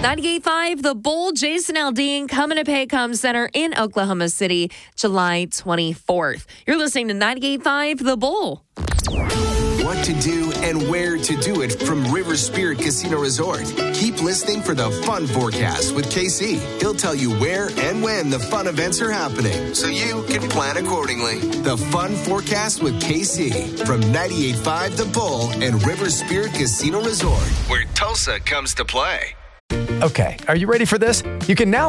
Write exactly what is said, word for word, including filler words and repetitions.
ninety-eight point five The Bull, Jason Aldean coming to Paycom Center in Oklahoma City, July twenty-fourth. You're listening to ninety-eight point five The Bull. What to do and where to do it from River Spirit Casino Resort. Keep listening for the Fun Forecast with K C. He'll tell you where and when the fun events are happening, so you can plan accordingly. The Fun Forecast with K C from ninety-eight point five The Bull and River Spirit Casino Resort, where Tulsa comes to play. Okay, are you ready for this? You can now